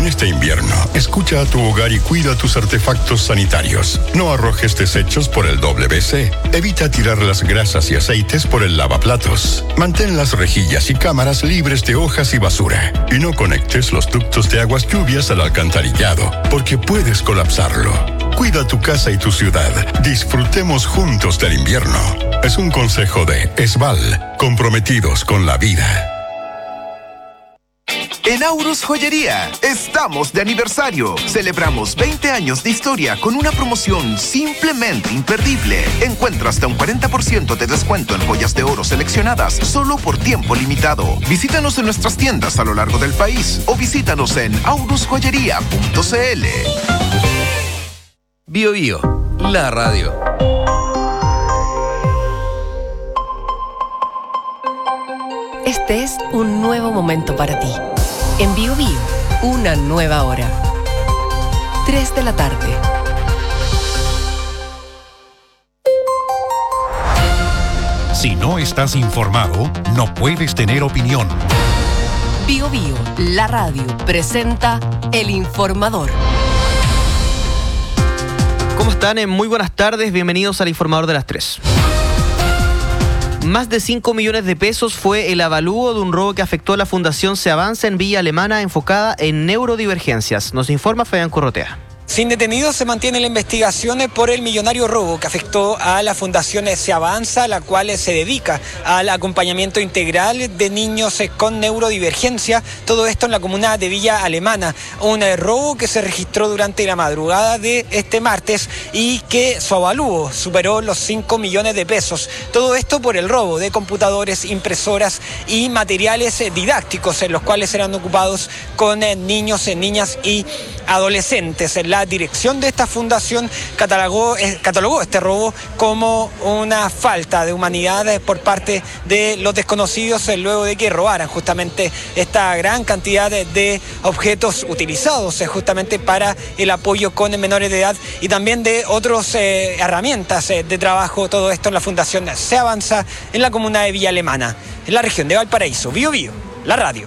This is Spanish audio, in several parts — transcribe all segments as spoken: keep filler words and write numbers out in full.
En este invierno, escucha a tu hogar y cuida tus artefactos sanitarios. No arrojes desechos por el doble C. Evita tirar las grasas y aceites por el lavaplatos. Mantén las rejillas y cámaras libres de hojas y basura. Y no conectes los ductos de aguas lluvias al alcantarillado, porque puedes colapsarlo. Cuida tu casa y tu ciudad. Disfrutemos juntos del invierno. Es un consejo de Esval, comprometidos con la vida. En Aurus Joyería, estamos de aniversario. Celebramos veinte años de historia con una promoción simplemente imperdible. Encuentra hasta un cuarenta por ciento de descuento en joyas de oro seleccionadas solo por tiempo limitado. Visítanos en nuestras tiendas a lo largo del país o visítanos en aurus joyería punto c l. Bio Bio, la radio. Este es un nuevo momento para ti. En Bio Bio, una nueva hora. tres de la tarde. Si no estás informado, no puedes tener opinión. Bio Bio, la radio, presenta El Informador. ¿Cómo están? Muy buenas tardes, bienvenidos al Informador de las tres. Más de cinco millones de pesos fue el avalúo de un robo que afectó a la Fundación Se Avanza en Villa Alemana enfocada en neurodivergencias. Nos informa Fabián Corrotea. Sin detenidos se mantiene la investigación por el millonario robo que afectó a la Fundación Se Avanza, la cual se dedica al acompañamiento integral de niños con neurodivergencia, todo esto en la comuna de Villa Alemana. Un robo que se registró durante la madrugada de este martes y que su avalúo superó los cinco millones de pesos. Todo esto por el robo de computadores, impresoras y materiales didácticos, en los cuales serán ocupados con niños, niñas y adolescentes. La dirección de esta fundación catalogó, eh, catalogó este robo como una falta de humanidad por parte de los desconocidos, eh, luego de que robaran justamente esta gran cantidad de, de objetos utilizados eh, justamente para el apoyo con menores de edad y también de otras eh, herramientas eh, de trabajo. Todo esto en la Fundación Se Avanza en la comuna de Villa Alemana, en la región de Valparaíso. Bio Bio, la radio.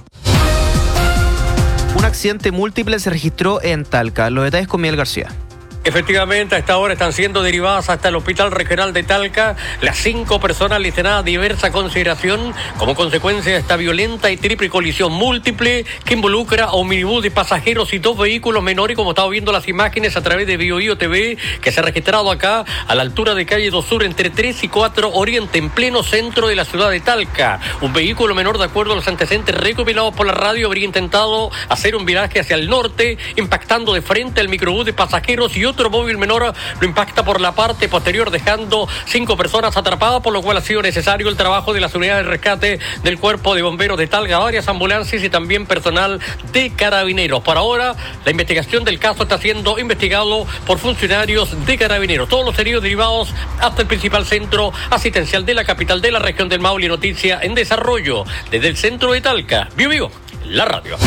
Un accidente múltiple se registró en Talca. Los detalles con Miguel García. Efectivamente, a esta hora están siendo derivadas hasta el Hospital Regional de Talca las cinco personas lesionadas a diversa consideración como consecuencia de esta violenta y triple colisión múltiple que involucra a un minibús de pasajeros y dos vehículos menores, como estamos viendo las imágenes a través de Bio Bio T V, que se ha registrado acá a la altura de calle dos Sur entre tres y cuatro Oriente, en pleno centro de la ciudad de Talca. Un vehículo menor, de acuerdo a los antecedentes recopilados por la radio, habría intentado hacer un viraje hacia el norte, impactando de frente al microbús de pasajeros, y otro Otro móvil menor lo impacta por la parte posterior, dejando cinco personas atrapadas, por lo cual ha sido necesario el trabajo de las unidades de rescate del Cuerpo de Bomberos de Talca, varias ambulancias y también personal de Carabineros. Por ahora, la investigación del caso está siendo investigado por funcionarios de Carabineros. Todos los heridos derivados hasta el principal centro asistencial de la capital de la región del Maule. Noticia en desarrollo desde el centro de Talca. Bio Bio, la radio.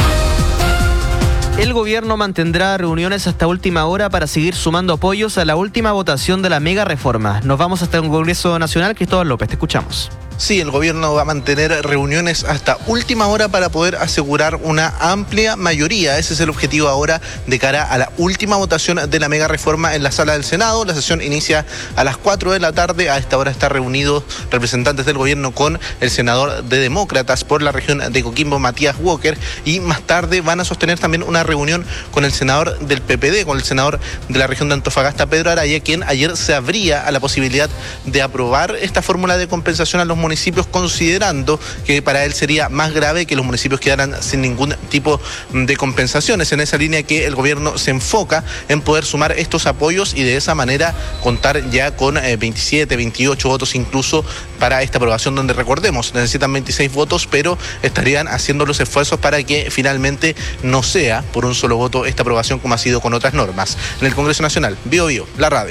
El gobierno mantendrá reuniones hasta última hora para seguir sumando apoyos a la última votación de la mega reforma. Nos vamos hasta el Congreso Nacional. Cristóbal López, te escuchamos. Sí, el gobierno va a mantener reuniones hasta última hora para poder asegurar una amplia mayoría. Ese es el objetivo ahora de cara a la última votación de la mega reforma en la sala del Senado. La sesión inicia a las cuatro de la tarde. A esta hora están reunidos representantes del gobierno con el senador de Demócratas por la región de Coquimbo, Matías Walker, y más tarde van a sostener también una reunión con el senador del P P D, con el senador de la región de Antofagasta, Pedro Araya, quien ayer se abría a la posibilidad de aprobar esta fórmula de compensación a los municipios municipios, considerando que para él sería más grave que los municipios quedaran sin ningún tipo de compensaciones. En esa línea que el gobierno se enfoca en poder sumar estos apoyos y de esa manera contar ya con eh, veintisiete, veintiocho votos incluso para esta aprobación, donde recordemos, necesitan veintiséis votos, pero estarían haciendo los esfuerzos para que finalmente no sea por un solo voto esta aprobación como ha sido con otras normas. En el Congreso Nacional, Bio Bio, la radio.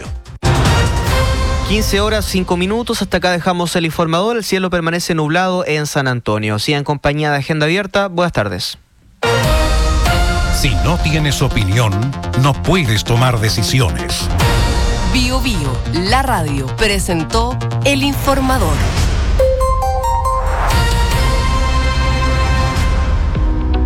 quince horas, cinco minutos, hasta acá dejamos el informador. El cielo permanece nublado en San Antonio. Sigan en compañía de Agenda Abierta. Buenas tardes. Si no tienes opinión, no puedes tomar decisiones. Bio Bio, la radio, presentó El Informador.